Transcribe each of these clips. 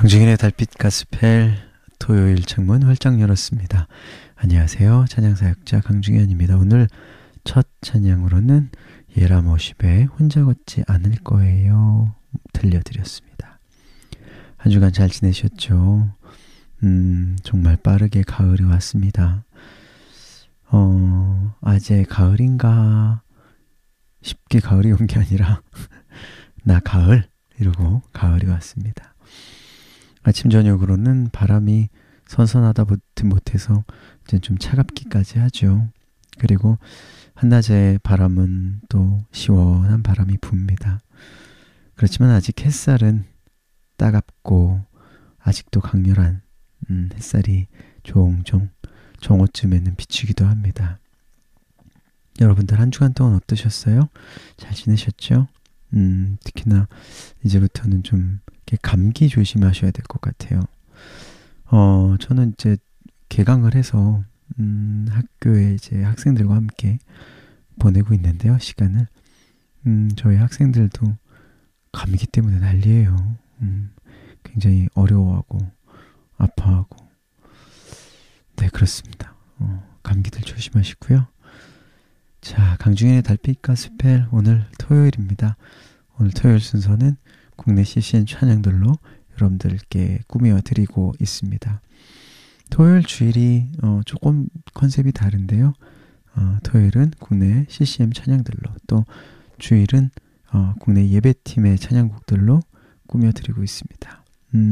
강중인의 달빛 가스펠 토요일 창문 활짝 열었습니다. 안녕하세요. 찬양사역자 강중현입니다. 오늘 첫 찬양으로는 예라모십의 혼자 걷지 않을 거예요 들려드렸습니다. 한 주간 잘 지내셨죠? 정말 빠르게 가을이 왔습니다. 아재 가을인가 쉽게 가을이 온 게 아니라 나 가을 이러고 가을이 왔습니다. 아침 저녁으로는 바람이 선선하다 못해서 이제 좀 차갑기까지 하죠. 그리고 한낮에 바람은 또 시원한 바람이 붑니다. 그렇지만 아직 햇살은 따갑고 아직도 강렬한 햇살이 종종 정오쯤에는 비추기도 합니다. 여러분들 한 주간 동안 어떠셨어요? 잘 지내셨죠? 특히나 이제부터는 좀 감기 조심하셔야 될 것 같아요. 저는 이제 개강을 해서 학교에 이제 학생들과 함께 보내고 있는데요, 시간을. 저희 학생들도 감기 때문에 난리예요. 굉장히 어려워하고 아파하고. 네, 그렇습니다. 감기들 조심하시고요. 자, 강중현의 달빛 가스펠 오늘 토요일입니다. 오늘 토요일 순서는 국내 CCN 찬양들로 여러분들께 꾸며 드리고 있습니다. 토요일 주일이 조금 컨셉이 다른데요. 토요일은 국내 CCM 찬양들로, 또 주일은 국내 예배팀의 찬양곡들로 꾸며 드리고 있습니다.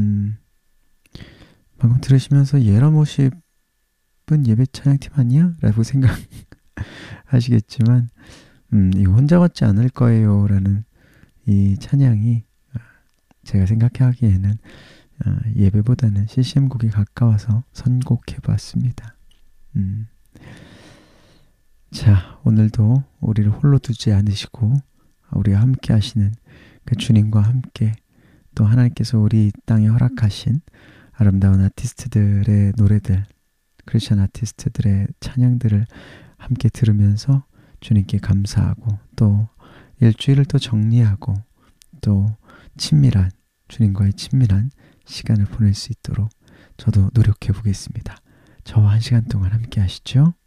방금 들으시면서 예라모십은 예배 찬양팀 아니야? 라고 생각하시겠지만 이 혼자 걷지 않을 거예요 라는 이 찬양이 제가 생각하기에는 예배보다는 CCM 곡에 가까워서 선곡해봤습니다. 자, 오늘도 우리를 홀로 두지 않으시고 우리와 함께 하시는 그 주님과 함께 또 하나님께서 우리 땅에 허락하신 아름다운 아티스트들의 노래들, 크리스천 아티스트들의 찬양들을 함께 들으면서 주님께 감사하고 또 일주일을 또 정리하고 또 친밀한 주님과의 친밀한 시간을 보낼 수 있도록 저도 노력해 보겠습니다. 저와 한 시간 동안 함께 하시죠.